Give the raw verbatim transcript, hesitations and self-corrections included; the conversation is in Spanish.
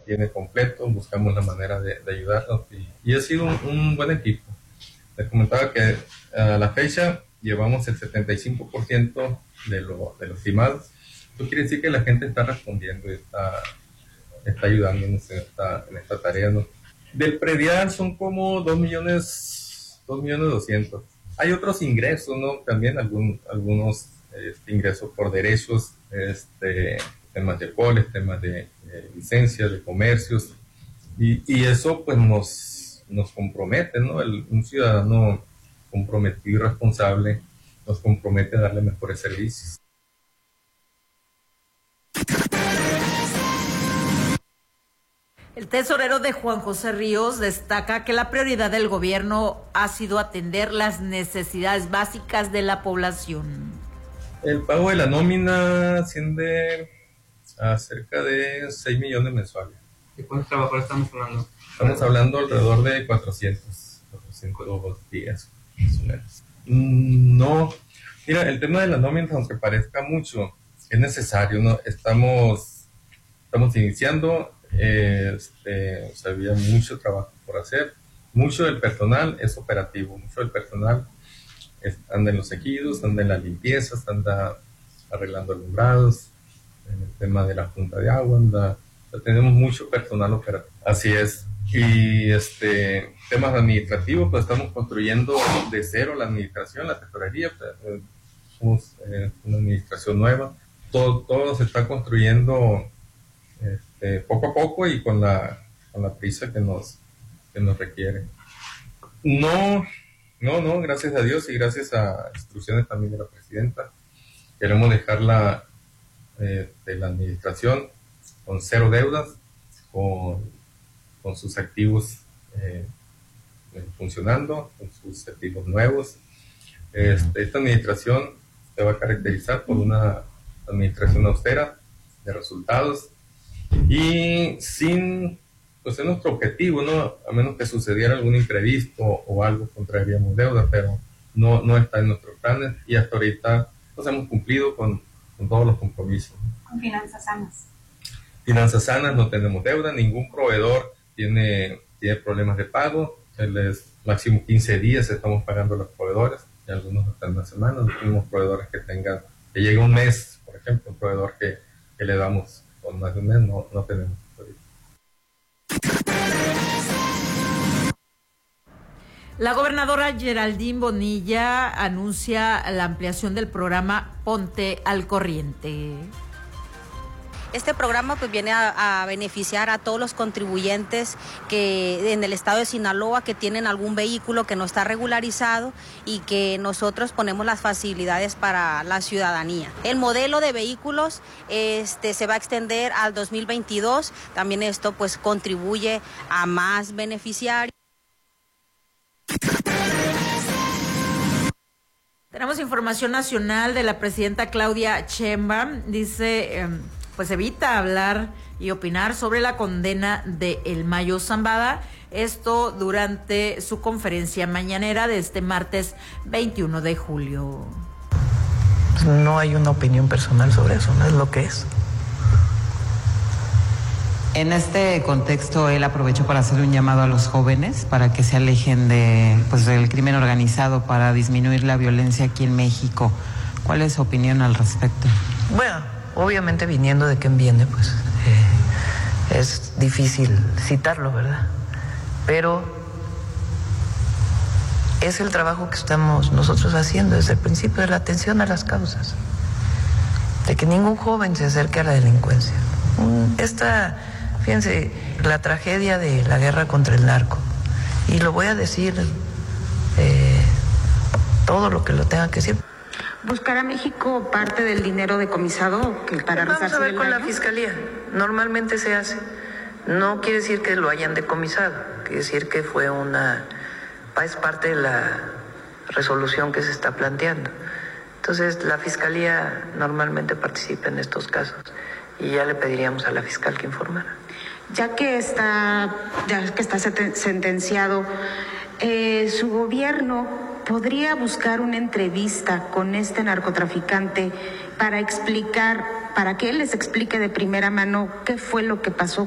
tiene completo, buscamos la manera de, de ayudarnos y, y ha sido un, un buen equipo. Les comentaba que a la fecha llevamos el setenta y cinco por ciento de lo, de los estimados. Esto quiere decir que la gente está respondiendo y está, está ayudándonos en esta, en esta tarea, ¿no? Del predial son como dos millones, dos millones doscientos. Hay otros ingresos, ¿no? También algún, algunos este, ingresos por derechos, este, temas de poles, temas de, de licencias, de comercios, y, y eso pues nos, nos compromete, ¿no? El, un ciudadano comprometido y responsable nos compromete a darle mejores servicios. El tesorero de Juan José Ríos destaca que la prioridad del gobierno ha sido atender las necesidades básicas de la población. El pago de la nómina asciende a cerca de seis millones mensuales. ¿De cuántos trabajadores estamos hablando? Estamos hablando alrededor de cuatrocientos, cuatrocientos días, más o menos. No, mira, el tema de la nómina, aunque parezca mucho, es necesario, ¿no? Estamos, estamos iniciando. Este, o sea, había mucho trabajo por hacer. Mucho del personal es operativo, mucho del personal es, anda en los ejidos, anda en las limpiezas, anda arreglando alumbrados, en el tema de la junta de agua, anda, o sea, tenemos mucho personal operativo. Así es. Y este, temas administrativos, pues estamos construyendo de cero la administración, la tesorería, pues, somos eh, una administración nueva, todo, todo se está construyendo Este, poco a poco y con la, con la prisa que nos, que nos requiere. No, no, no, gracias a Dios y gracias a instrucciones también de la presidenta, queremos dejar la, eh, de la administración con cero deudas, con, con sus activos eh, funcionando, con sus activos nuevos. Este, esta administración se va a caracterizar por una administración austera de resultados, y sin, pues es nuestro objetivo, ¿no? A menos que sucediera algún imprevisto o algo, contraeríamos deuda, pero no, no está en nuestros planes y hasta ahorita pues hemos cumplido con, con todos los compromisos. Con finanzas sanas. Finanzas sanas, no tenemos deuda, ningún proveedor tiene, tiene problemas de pago, él es máximo quince días estamos pagando a los proveedores, y algunos hasta una semana. Los mismos proveedores que tengan, que llegue un mes, por ejemplo, un proveedor que, que le damos con más de un mes, no, no tenemos. La gobernadora Geraldine Bonilla anuncia la ampliación del programa Ponte al Corriente. Este programa pues viene a, a beneficiar a todos los contribuyentes que en el estado de Sinaloa que tienen algún vehículo que no está regularizado y que nosotros ponemos las facilidades para la ciudadanía. El modelo de vehículos este, se va a extender al dos mil veintidós. También esto pues contribuye a más beneficiarios. Tenemos información nacional de la presidenta Claudia Sheinbaum. Dice, eh, pues evita hablar y opinar sobre la condena de El Mayo Zambada. Esto durante su conferencia mañanera de este martes veintiuno de julio. No hay una opinión personal sobre eso, no es lo que es. En este contexto, él aprovechó para hacer un llamado a los jóvenes para que se alejen de, pues, del crimen organizado para disminuir la violencia aquí en México. ¿Cuál es su opinión al respecto? Bueno, obviamente viniendo de quien viene, pues eh, es difícil citarlo, ¿verdad? Pero es el trabajo que estamos nosotros haciendo desde el principio, de la atención a las causas, de que ningún joven se acerque a la delincuencia. Esta... Fíjense, la tragedia de la guerra contra el narco, y lo voy a decir eh, todo lo que lo tenga que decir. ¿Buscará México parte del dinero decomisado que para Vamos a ver con la fiscalía, normalmente se hace. No quiere decir que lo hayan decomisado, quiere decir que fue una, es parte de la resolución que se está planteando. Entonces la fiscalía normalmente participa en estos casos y ya le pediríamos a la fiscal que informara. Ya que está, ya que está sentenciado, eh, su gobierno podría buscar una entrevista con este narcotraficante para explicar, para que él les explique de primera mano qué fue lo que pasó